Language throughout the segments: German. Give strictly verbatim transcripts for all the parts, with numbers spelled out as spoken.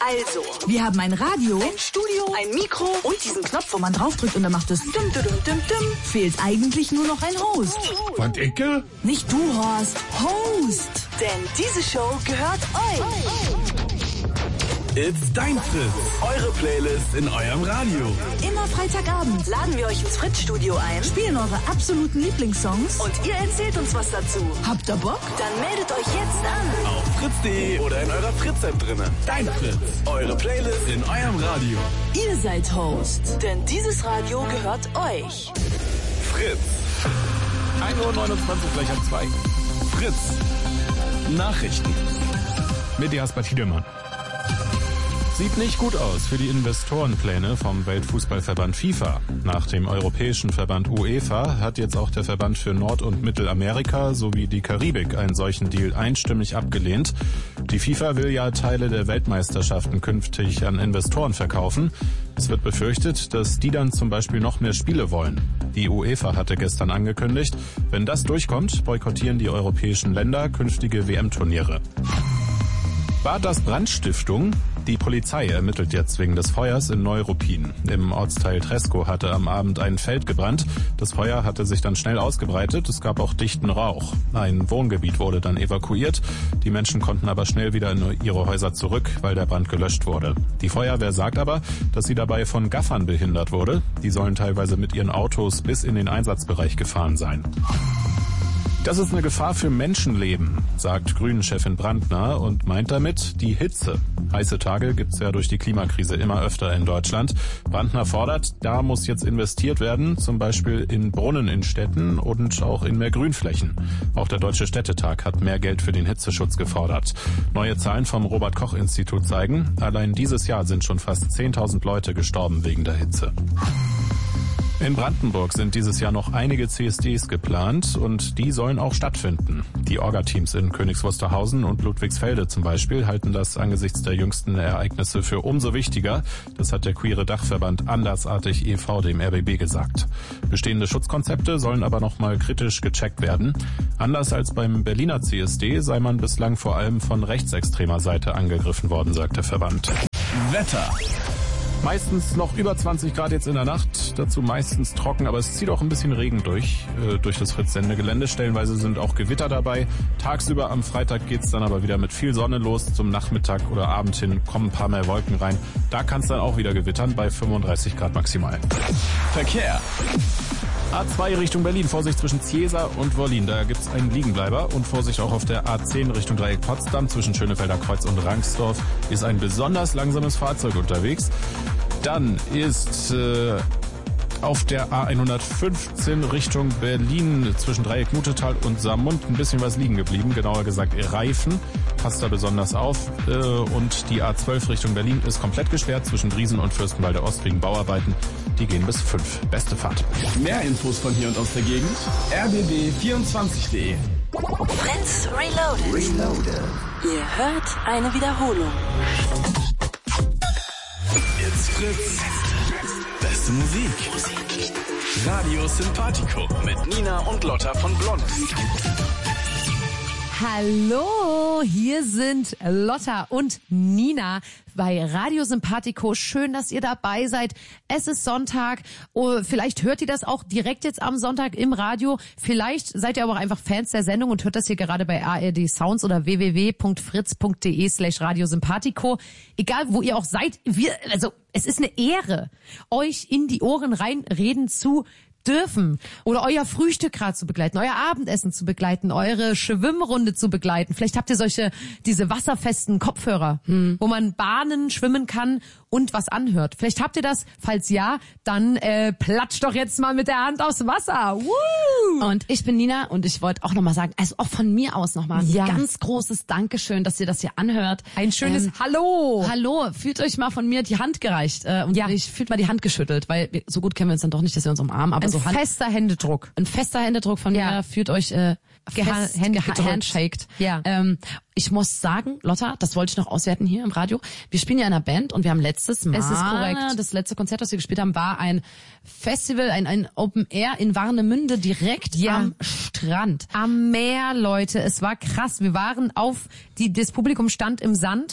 Also, wir haben ein Radio, ein Studio, ein Mikro und diesen Knopf, wo man draufdrückt und dann macht es dum, dum, dum, dum, dum. Fehlt eigentlich nur noch ein Host. Und Icke? Nicht du, Horst. Host. Denn diese Show gehört euch. It's dein Fritz. Eure Playlist in eurem Radio. Immer Freitagabend laden wir euch ins Fritz-Studio ein, spielen eure absoluten Lieblingssongs und ihr erzählt uns was dazu. Habt ihr Bock? Dann meldet euch jetzt an. Auf fritz punkt de oder in eurer Fritz-App drinne. Dein Fritz. Eure Playlist in eurem Radio. Ihr seid Host. Denn dieses Radio gehört euch. Fritz. ein Uhr neunundzwanzig, gleich ab zwei. Fritz. Nachrichten. Mit Jasper Tiedemann. Sieht nicht gut aus für die Investorenpläne vom Weltfußballverband FIFA. Nach dem europäischen Verband UEFA hat jetzt auch der Verband für Nord- und Mittelamerika sowie die Karibik einen solchen Deal einstimmig abgelehnt. Die FIFA will ja Teile der Weltmeisterschaften künftig an Investoren verkaufen. Es wird befürchtet, dass die dann zum Beispiel noch mehr Spiele wollen. Die UEFA hatte gestern angekündigt, wenn das durchkommt, boykottieren die europäischen Länder künftige W M-Turniere. War das Brandstiftung? Die Polizei ermittelt jetzt wegen des Feuers in Neuruppin. Im Ortsteil Tresko hatte am Abend ein Feld gebrannt. Das Feuer hatte sich dann schnell ausgebreitet. Es gab auch dichten Rauch. Ein Wohngebiet wurde dann evakuiert. Die Menschen konnten aber schnell wieder in ihre Häuser zurück, weil der Brand gelöscht wurde. Die Feuerwehr sagt aber, dass sie dabei von Gaffern behindert wurde. Die sollen teilweise mit ihren Autos bis in den Einsatzbereich gefahren sein. Das ist eine Gefahr für Menschenleben, sagt Grünen-Chefin Brandner und meint damit die Hitze. Heiße Tage gibt's ja durch die Klimakrise immer öfter in Deutschland. Brandner fordert, da muss jetzt investiert werden, zum Beispiel in Brunnen in Städten und auch in mehr Grünflächen. Auch der Deutsche Städtetag hat mehr Geld für den Hitzeschutz gefordert. Neue Zahlen vom Robert-Koch-Institut zeigen, allein dieses Jahr sind schon fast zehntausend Leute gestorben wegen der Hitze. In Brandenburg sind dieses Jahr noch einige C S Ds geplant und die sollen auch stattfinden. Die Orga-Teams in Königs Wusterhausen und Ludwigsfelde zum Beispiel halten das angesichts der jüngsten Ereignisse für umso wichtiger. Das hat der queere Dachverband Andersartig e V dem R B B gesagt. Bestehende Schutzkonzepte sollen aber nochmal kritisch gecheckt werden. Anders als beim Berliner C S D sei man bislang vor allem von rechtsextremer Seite angegriffen worden, sagt der Verband. Wetter. Meistens noch über zwanzig Grad jetzt in der Nacht, dazu meistens trocken, aber es zieht auch ein bisschen Regen durch, äh, durch das Fritz-Sendegelände. Stellenweise sind auch Gewitter dabei. Tagsüber am Freitag geht's dann aber wieder mit viel Sonne los. Zum Nachmittag oder Abend hin kommen ein paar mehr Wolken rein. Da kann's dann auch wieder gewittern bei fünfunddreißig Grad maximal. Verkehr. A zwei Richtung Berlin, Vorsicht zwischen Ziesa und Wollin, da gibt's einen Liegenbleiber und Vorsicht auch auf der A zehn Richtung Dreieck Potsdam zwischen Schönefelder Kreuz und Rangsdorf ist ein besonders langsames Fahrzeug unterwegs. Dann ist äh, auf der A hundertfünfzehn Richtung Berlin zwischen Dreieck Mutetal und Saarmund ein bisschen was liegen geblieben, genauer gesagt Reifen. Passt da besonders auf. Und die A zwölf Richtung Berlin ist komplett gesperrt zwischen Driesen und Fürstenwalder Ost wegen Bauarbeiten. Die gehen bis fünf. Beste Fahrt. Mehr Infos von hier und aus der Gegend. r b b vierundzwanzig punkt de Fritz Reloaded. Reloaded. Ihr hört eine Wiederholung. It's Fritz. Beste Musik. Radio Sympathico mit Nina und Lotta von Blond. Hallo, hier sind Lotta und Nina bei Radio Sympathico. Schön, dass ihr dabei seid. Es ist Sonntag. Oh, vielleicht hört ihr das auch direkt jetzt am Sonntag im Radio. Vielleicht seid ihr aber auch einfach Fans der Sendung und hört das hier gerade bei A R D Sounds oder w w w punkt fritz punkt de slash Radio Sympathico. Egal, wo ihr auch seid. Wir, also, es ist eine Ehre, euch in die Ohren reinreden zu dürfen oder euer Frühstück gerade zu begleiten, euer Abendessen zu begleiten, eure Schwimmrunde zu begleiten. Vielleicht habt ihr solche, diese wasserfesten Kopfhörer, hm. wo man Bahnen schwimmen kann und was anhört. Vielleicht habt ihr das. Falls ja, dann äh, platscht doch jetzt mal mit der Hand aufs Wasser. Woo! Und ich bin Nina und ich wollte auch nochmal sagen, also auch von mir aus nochmal ja. ein ganz großes Dankeschön, dass ihr das hier anhört. Ein schönes ähm, Hallo. Hallo, fühlt euch mal von mir die Hand gereicht äh, und ja. ich fühlt mal die Hand geschüttelt, weil wir, so gut kennen wir uns dann doch nicht, dass wir uns umarmen. Aber ein so Hand, fester Händedruck. Ein fester Händedruck von ja. mir, fühlt euch äh, fest, Hände gehandshaked. Ja. Ähm, ich muss sagen, Lotta, das wollte ich noch auswerten hier im Radio. Wir spielen ja in einer Band und wir haben letztes Mal, es ist korrekt. das letzte Konzert, das wir gespielt haben, war ein Festival, ein, ein Open Air in Warnemünde, direkt ja. am Strand. Am Meer, Leute. Es war krass. Wir waren auf, die, das Publikum stand im Sand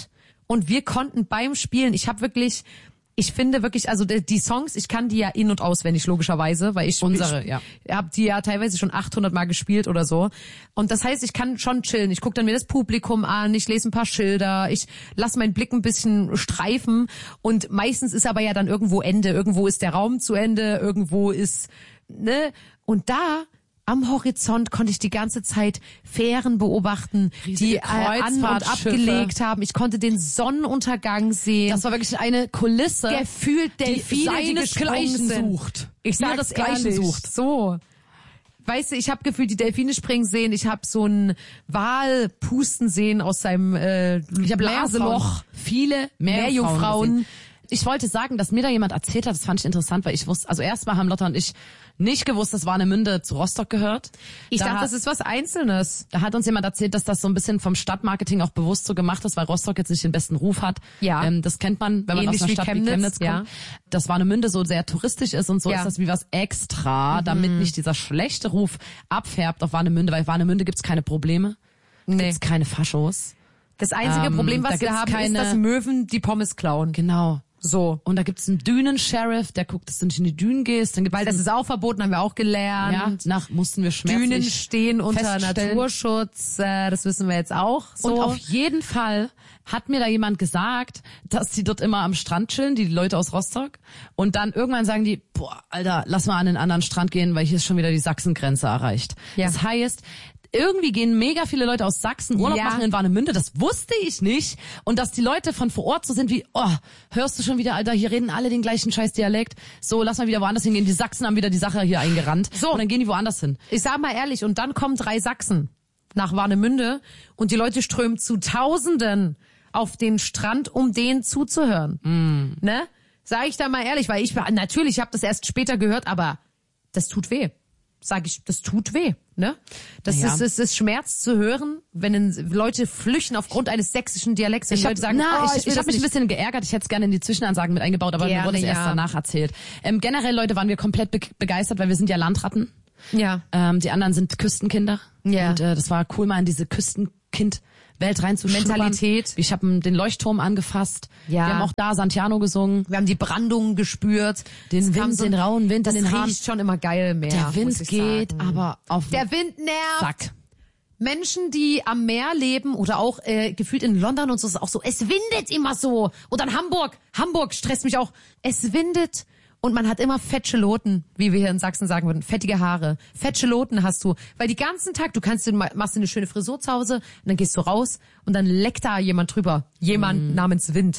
Und wir konnten beim Spielen, ich habe wirklich, ich finde wirklich, also die, die Songs, ich kann die ja in- und auswendig, logischerweise, weil ich, Unsere, ich ja. habe die ja teilweise schon achthundert Mal gespielt oder so. Und das heißt, ich kann schon chillen. Ich gucke dann mir das Publikum an, ich lese ein paar Schilder, ich lasse meinen Blick ein bisschen streifen. Und meistens ist aber ja dann irgendwo Ende. Irgendwo ist der Raum zu Ende, irgendwo ist, ne? Und da am Horizont konnte ich die ganze Zeit Fähren beobachten, Riesige die äh, an- und Kreuzfahrtschiffe. abgelegt haben. Ich konnte den Sonnenuntergang sehen. Das war wirklich eine Kulisse, gefühlt Delfine, die gesprungen sind. sucht. Ich Nur sag's das Gleiche ehrlich, sucht. So. Weißt du, ich habe gefühlt die Delfine springen sehen. Ich habe so einen Wal pusten sehen aus seinem äh, Ich habe Blaseloch. Viele Meerjungfrauen. Meerjungfrauen. Ich wollte sagen, dass mir da jemand erzählt hat, das fand ich interessant, weil ich wusste, also erstmal haben Lotta und ich nicht gewusst, dass Warnemünde zu Rostock gehört. Ich da dachte, hat, das ist was Einzelnes. Da hat uns jemand erzählt, dass das so ein bisschen vom Stadtmarketing auch bewusst so gemacht ist, weil Rostock jetzt nicht den besten Ruf hat. Ja. Ähm, das kennt man, wenn man Ähnlich aus einer wie Stadt Chemnitz, wie Chemnitz kommt. ja. Dass Warnemünde so sehr touristisch ist und so Ja. ist das wie was extra, damit nicht dieser schlechte Ruf abfärbt auf Warnemünde, weil Warnemünde gibt's keine Probleme, Nee. gibt's keine Faschos. Das einzige Ähm, Problem, da was wir gibt's haben, keine- ist, dass Möwen die Pommes klauen. Genau. So. Und da gibt's einen Dünen-Sheriff, der guckt, dass du nicht in die Dünen gehst. Dann gibt's Weil das einen, ist auch verboten, haben wir auch ja, gelernt. nach mussten wir schmerzlich Dünen stehen unter feststellen. Naturschutz, äh, das wissen wir jetzt auch. So. Und auf jeden Fall hat mir da jemand gesagt, dass die dort immer am Strand chillen, die Leute aus Rostock. Und dann irgendwann sagen die, boah, Alter, lass mal an den anderen Strand gehen, weil hier ist schon wieder die Sachsengrenze erreicht. Ja. Das heißt, irgendwie gehen mega viele Leute aus Sachsen Urlaub Ja. machen in Warnemünde. Das wusste ich nicht. Und dass die Leute von vor Ort so sind wie, oh, hörst du schon wieder, Alter, hier reden alle den gleichen scheiß Dialekt. So, lass mal wieder woanders hingehen. Die Sachsen haben wieder die Sache hier eingerannt. So. Und dann gehen die woanders hin. Ich sag mal ehrlich, und dann kommen drei Sachsen nach Warnemünde und die Leute strömen zu Tausenden auf den Strand, um denen zuzuhören. Mm. Ne? Sag ich da mal ehrlich, weil ich war, natürlich, ich habe das erst später gehört, aber das tut weh. Sag ich, das tut weh, ne? Das Ja. ist, es ist Schmerz zu hören, wenn in, Leute flüchten aufgrund eines sächsischen Dialekts. Wenn Ich die habe Leute sagen, na, oh, ich, will ich das hab mich ein nicht. bisschen geärgert. Ich hätte es gerne in die Zwischenansagen mit eingebaut, aber Gerne, mir wurde es erst ja. danach erzählt. Ähm, generell, Leute, waren wir komplett be begeistert, weil wir sind ja Landratten. Ja. Ähm, die anderen sind Küstenkinder. Ja. Und äh, das war cool, mal in diese Küstenkind-Welt reinzuschnuppern. Mentalität. Ich habe den Leuchtturm angefasst. Ja. Wir haben auch da Santiano gesungen. Wir haben die Brandung gespürt. Den Es Wind, kam so- den rauen Wind das in den Haaren. riecht schon immer geil mehr. Der muss Wind ich geht, sagen. aber auf Der Wind nervt. Sack. Menschen, die am Meer leben oder auch äh, gefühlt in London und so, ist auch so, es windet immer so. Oder in Hamburg. Hamburg stresst mich auch. Es windet und man hat immer Fettscheloten, wie wir hier in Sachsen sagen würden. Fettige Haare. Fettscheloten hast du. Weil die ganzen Tag, du kannst, machst dir eine schöne Frisur zu Hause und dann gehst du raus und dann leckt da jemand drüber. Jemand Mhm. namens Wind.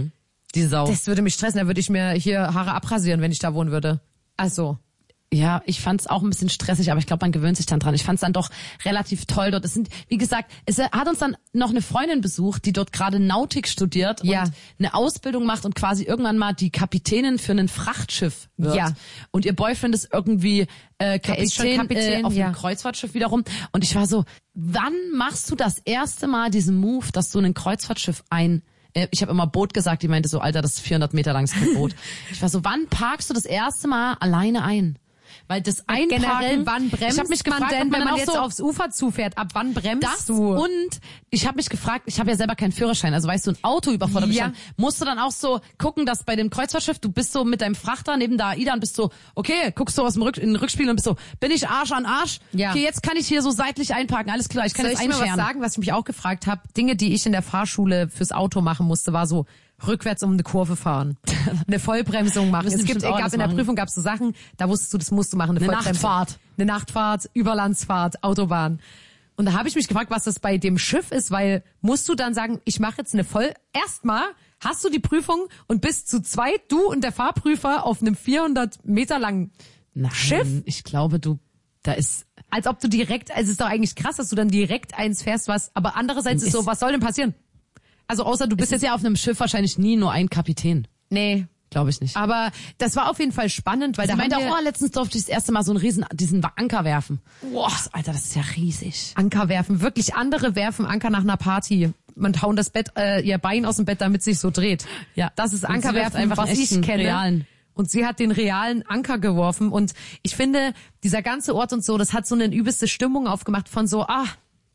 Die Sau. Das würde mich stressen. Da würde ich mir hier Haare abrasieren, wenn ich da wohnen würde. Also. Ja, ich fand's auch ein bisschen stressig, aber ich glaube, man gewöhnt sich dann dran. Ich fand's dann doch relativ toll dort. Es sind, wie gesagt, es hat uns dann noch eine Freundin besucht, die dort gerade Nautik studiert Ja. und eine Ausbildung macht und quasi irgendwann mal die Kapitänin für ein Frachtschiff wird. Ja. Und ihr Boyfriend ist irgendwie äh, Der ist schon Kapitän, Kapitän, äh, auf ja. einem Kreuzfahrtschiff wiederum. Und ich war so, wann machst du das erste Mal diesen Move, dass du ein Kreuzfahrtschiff ein ich habe immer Boot gesagt, die meinte so, Alter, das ist vierhundert Meter lang, ist kein Boot. Ich war so, wann parkst du das erste Mal alleine ein? Weil das Einparken... Generell, wann bremst ich hab mich gefragt, man denn, ob wenn dann man auch jetzt so, aufs Ufer zufährt? Ab wann bremst das du? und ich habe mich gefragt, ich habe ja selber keinen Führerschein, also weißt du, ein Auto überfordert mich Ja. dann. Musst du dann auch so gucken, dass bei dem Kreuzfahrtschiff, du bist so mit deinem Frachter neben der AIDA und bist so, okay, guckst du aus dem Rück in den Rückspiegel und bist so, bin ich Arsch an Arsch? Ja. Okay, jetzt kann ich hier so seitlich einparken, alles klar, ich kann Soll jetzt ich mal was einscheren. sagen, was ich mich auch gefragt habe? Dinge, die ich in der Fahrschule fürs Auto machen musste, war so rückwärts um eine Kurve fahren, eine Vollbremsung machen. Müssen Es die gibt, bestimmt auch gab alles in der machen. Prüfung gab es so Sachen, da wusstest du, das musst du machen, eine, Eine Vollbremsung. Nachtfahrt. Eine Nachtfahrt, Überlandsfahrt, Autobahn. Und da habe ich mich gefragt, was das bei dem Schiff ist, weil musst du dann sagen, ich mache jetzt eine Voll... Erstmal hast du die Prüfung und bist zu zweit, du und der Fahrprüfer, auf einem vierhundert Meter langen Nein, Schiff? ich glaube, du, da ist... Als ob du direkt, also es ist doch eigentlich krass, dass du dann direkt eins fährst, was, aber andererseits ist Ist- so, was soll denn passieren? Also außer du Bist bist jetzt ja auf einem Schiff wahrscheinlich nie nur ein Kapitän. nee, Glaube ich nicht. aber das war auf jeden Fall spannend, weil Sie da meinte haben wir auch, oh, letztens durfte ich das erste Mal so einen riesen, diesen Anker werfen. Boah, Alter, das ist ja riesig. Anker werfen, wirklich andere werfen Anker nach einer Party. Man hauen das Bett, äh, ihr Bein aus dem Bett, damit sich so dreht. Ja. Das ist Und sie Anker wirft werfen, einfach was einen ich echten, kenne. realen. Und sie hat den realen Anker geworfen und ich finde, dieser ganze Ort und so, das hat so eine übelste Stimmung aufgemacht von so, ah,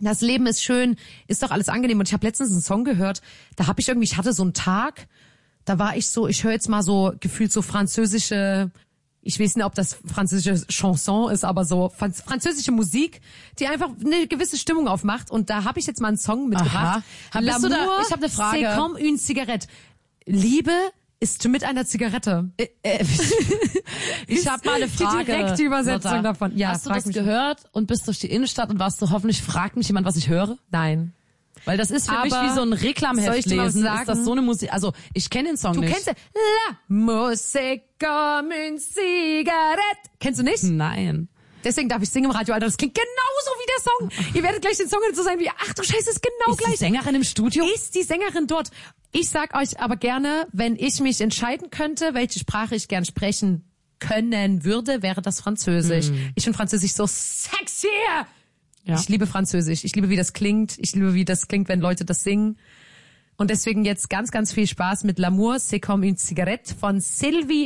das Leben ist schön, ist doch alles angenehm. Und ich habe letztens einen Song gehört, da habe ich irgendwie, ich hatte so einen Tag, da war ich so, ich höre jetzt mal so gefühlt so französische, ich weiß nicht, ob das französische Chanson ist, aber so französische Musik, die einfach eine gewisse Stimmung aufmacht. Und da habe ich jetzt mal einen Song mitgebracht. Aha. Bist du da? Ich habe eine Frage. C'est comme une cigarette. Liebe ist mit einer Zigarette. Äh, äh, ich habe mal eine Frage. Die direkte Übersetzung Lotta. davon. Ja, hast du frag das mich. gehört und bist durch die Innenstadt und warst so, hoffentlich fragt mich jemand, was ich höre? Nein. Weil das ist für Aber mich wie so ein Reklamheft soll ich dir mal lesen. sagen? Ist das so eine Musik? Also ich kenne den Song Du nicht. kennst ja La Musique comme une cigarette. Kennst du nicht? Nein. Deswegen darf ich singen im Radio, Alter. Das klingt genauso wie der Song. Ihr werdet gleich den Song hören, so sein wie, ach du Scheiße, ist genau Ist gleich. die Sängerin im Studio? Ist die Sängerin dort. Ich sag euch aber gerne, wenn ich mich entscheiden könnte, welche Sprache ich gern sprechen können würde, wäre das Französisch. Mm. Ich finde Französisch so sexy. Ja. Ich liebe Französisch. Ich liebe, wie das klingt. Ich liebe, wie das klingt, wenn Leute das singen. Und deswegen jetzt ganz, ganz viel Spaß mit L'amour, c'est comme une cigarette von Sylvie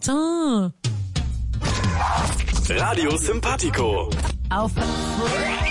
Vartan. Radio Sympathico. Auf